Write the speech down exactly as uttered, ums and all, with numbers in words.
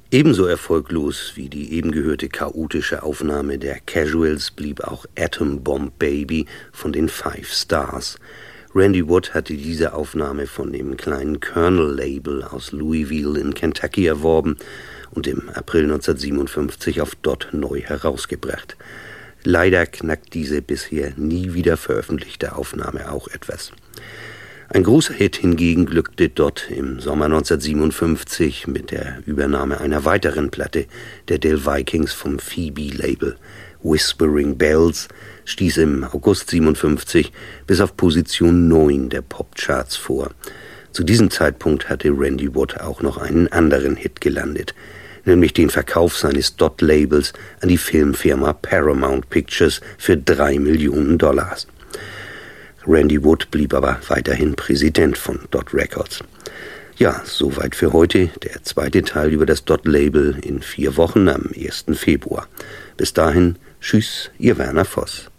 Ebenso erfolglos wie die eben gehörte chaotische Aufnahme der Casuals blieb auch Atom Bomb Baby von den Five Stars. Randy Wood hatte diese Aufnahme von dem kleinen Colonel-Label aus Louisville in Kentucky erworben und im April neunzehnhundertsiebenundfünfzig auf Dot neu herausgebracht. Leider knackt diese bisher nie wieder veröffentlichte Aufnahme auch etwas. Ein großer Hit hingegen glückte Dot im Sommer neunzehnhundertsiebenundfünfzig mit der Übernahme einer weiteren Platte der Del Vikings vom Phoebe-Label. Whispering Bells stieß im August siebenundfünfzig bis auf Position neun der Popcharts vor. Zu diesem Zeitpunkt hatte Randy Wood auch noch einen anderen Hit gelandet, nämlich den Verkauf seines Dot-Labels an die Filmfirma Paramount Pictures für drei Millionen Dollars. Randy Wood blieb aber weiterhin Präsident von Dot Records. Ja, soweit für heute. Der zweite Teil über das Dot-Label in vier Wochen am ersten Februar. Bis dahin, tschüss, Ihr Werner Voss.